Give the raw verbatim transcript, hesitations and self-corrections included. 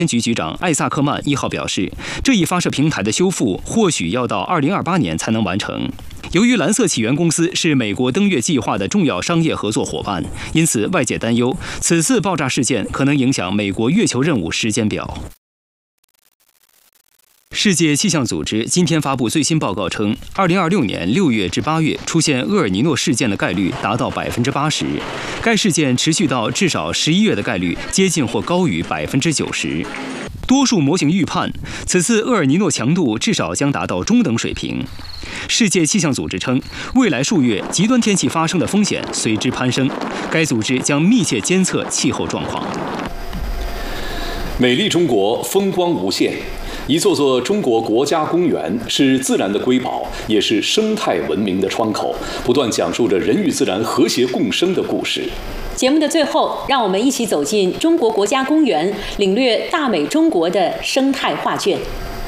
局局长艾萨克曼一号表示，这一发射平台的修复或许要到二零二八年才能完成。由于蓝色起源公司是美国登月计划的重要商业合作伙伴，因此外界担忧此次爆炸事件可能影响美国月球任务时间表。世界气象组织今天发布最新报告称，二零二六年六月至八月出现厄尔尼诺事件的概率达到百分之八十，该事件持续到至少十一月的概率接近或高于百分之九十。多数模型预判，此次厄尔尼诺强度至少将达到中等水平。世界气象组织称，未来数月极端天气发生的风险随之攀升，该组织将密切监测气候状况。 美丽中国，风光无限。一座座中国国家公园是自然的瑰宝，也是生态文明的窗口，不断讲述着人与自然和谐共生的故事。 节目的最后，让我们一起走进中国国家公园，领略大美中国的生态画卷。